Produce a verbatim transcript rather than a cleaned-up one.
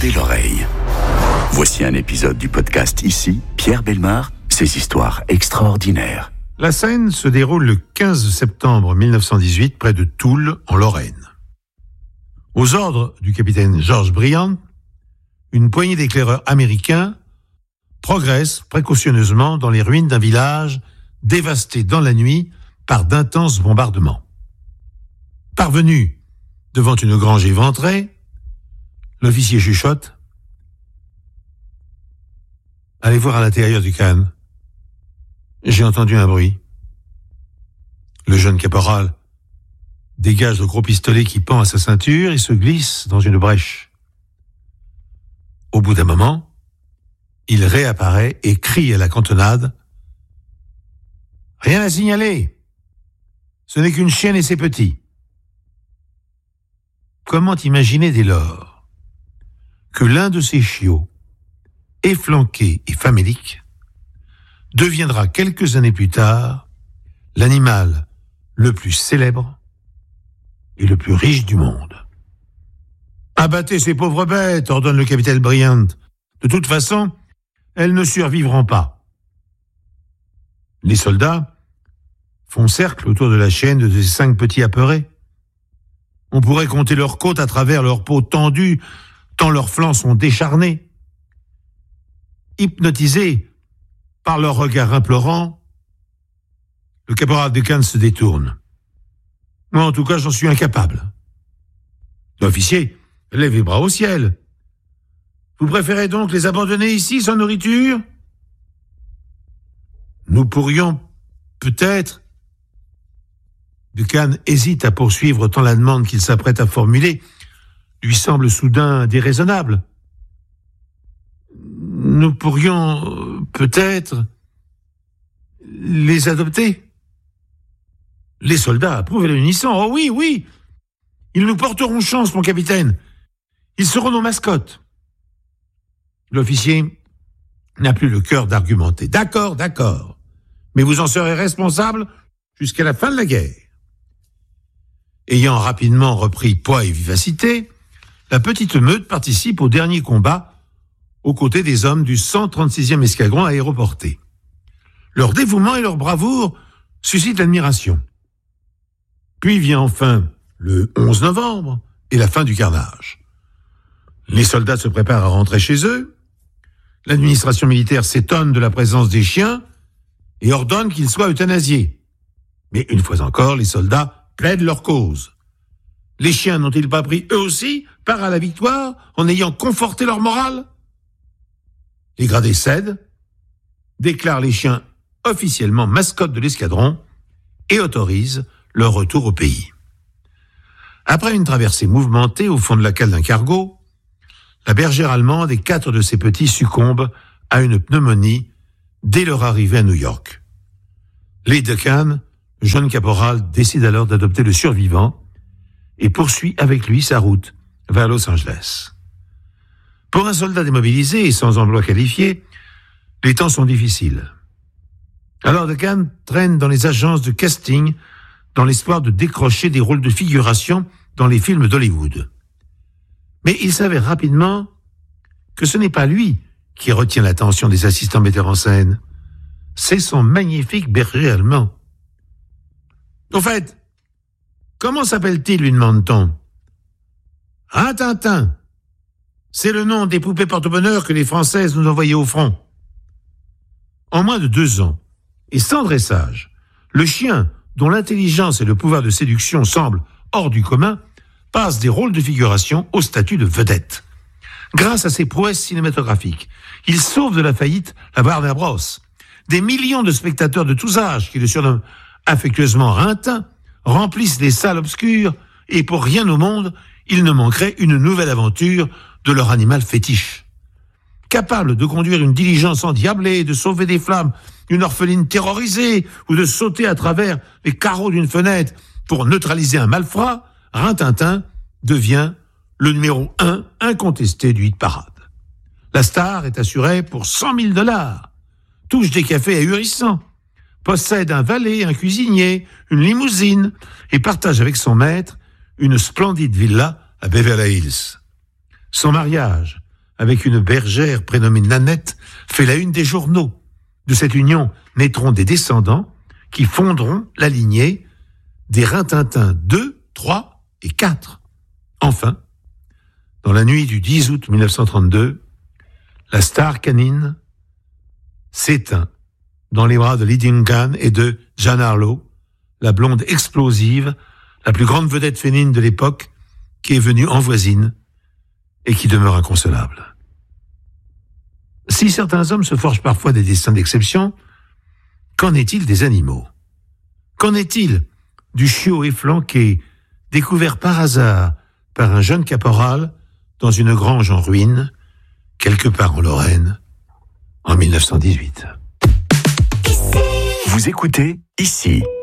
Tendez l'oreille. Voici un épisode du podcast Ici, Pierre Bellemare, ses histoires extraordinaires. La scène se déroule le quinze septembre mille neuf cent dix-huit près de Toul, en Lorraine. Aux ordres du capitaine George Briand, une poignée d'éclaireurs américains progresse précautionneusement dans les ruines d'un village dévasté dans la nuit par d'intenses bombardements. Parvenu devant une grange éventrée, l'officier chuchote : « Allez voir à l'intérieur du khan. J'ai entendu un bruit. » Le jeune caporal dégage le gros pistolet qui pend à sa ceinture et se glisse dans une brèche. Au bout d'un moment, il réapparaît et crie à la cantonade : « Rien à signaler. Ce n'est qu'une chienne et ses petits. » Comment imaginer dès lors que l'un de ces chiots, efflanqué et famélique, deviendra quelques années plus tard l'animal le plus célèbre et le plus riche du monde. « Abattez ces pauvres bêtes !» ordonne le capitaine Briand. « De toute façon, elles ne survivront pas. » Les soldats font cercle autour de la chienne de ces cinq petits apeurés. On pourrait compter leurs côtes à travers leurs peaux tendues, tant leurs flancs sont décharnés. Hypnotisé par leur regard implorant, le caporal de Cannes se détourne. Moi, en tout cas, j'en suis incapable. L'officier lève les bras au ciel. Vous préférez donc les abandonner ici, sans nourriture ? Nous pourrions peut-être... Duncan hésite à poursuivre tant la demande qu'il s'apprête à formuler lui semble soudain déraisonnable. Nous pourrions peut-être les adopter. Les soldats approuvent à l'unisson. Oh oui, oui, ils nous porteront chance, mon capitaine. Ils seront nos mascottes. L'officier n'a plus le cœur d'argumenter. D'accord, d'accord, mais vous en serez responsable jusqu'à la fin de la guerre. Ayant rapidement repris poids et vivacité, la petite meute participe au dernier combat aux côtés des hommes du cent trente-sixième escadron aéroporté. Leur dévouement et leur bravoure suscitent l'admiration. Puis vient enfin le onze novembre et la fin du carnage. Les soldats se préparent à rentrer chez eux. L'administration militaire s'étonne de la présence des chiens et ordonne qu'ils soient euthanasiés. Mais une fois encore, les soldats plaident leur cause. Les chiens n'ont-ils pas pris eux aussi part à la victoire en ayant conforté leur morale ? Les gradés cèdent, déclarent les chiens officiellement mascottes de l'escadron et autorisent leur retour au pays. Après une traversée mouvementée au fond de la cale d'un cargo, la bergère allemande et quatre de ses petits succombent à une pneumonie dès leur arrivée à New York. Les Duncan, le jeune caporal, décide alors d'adopter le survivant et poursuit avec lui sa route vers Los Angeles. Pour un soldat démobilisé et sans emploi qualifié, les temps sont difficiles. Alors Duncan traîne dans les agences de casting dans l'espoir de décrocher des rôles de figuration dans les films d'Hollywood. Mais il s'avère rapidement que ce n'est pas lui qui retient l'attention des assistants metteurs en scène. C'est son magnifique berger allemand. Au fait, comment s'appelle-t-il, lui demande-t-on. Rintintin. C'est le nom des poupées porte-bonheur que les Françaises nous envoyaient au front. En moins de deux ans, et sans dressage, le chien, dont l'intelligence et le pouvoir de séduction semblent hors du commun, passe des rôles de figuration au statut de vedette. Grâce à ses prouesses cinématographiques, il sauve de la faillite la Warner Bros. Des millions de spectateurs de tous âges qui le surnomment affectueusement Rintin, remplissent les salles obscures et pour rien au monde, il ne manquerait une nouvelle aventure de leur animal fétiche. Capable de conduire une diligence endiablée, de sauver des flammes d'une orpheline terrorisée ou de sauter à travers les carreaux d'une fenêtre pour neutraliser un malfrat, Rintintin devient le numéro un incontesté du hit parade. La star est assurée pour cent mille dollars, touche des cafés ahurissants, possède un valet, un cuisinier, une limousine et partage avec son maître une splendide villa à Beverly Hills. Son mariage, avec une bergère prénommée Nanette, fait la une des journaux. De cette union naîtront des descendants qui fonderont la lignée des Rintintin deux, trois et quatre. Enfin, dans la nuit du dix août mille neuf cent trente-deux, la star canine s'éteint dans les bras de Lee Duncan et de Jean Harlow, la blonde explosive, la plus grande vedette féminine de l'époque, qui est venue en voisine et qui demeure inconsolable. Si certains hommes se forgent parfois des destins d'exception, qu'en est-il des animaux ? Qu'en est-il du chiot efflanqué, découvert par hasard par un jeune caporal dans une grange en ruine, quelque part en Lorraine, en mille neuf cent dix-huit. Vous écoutez Ici.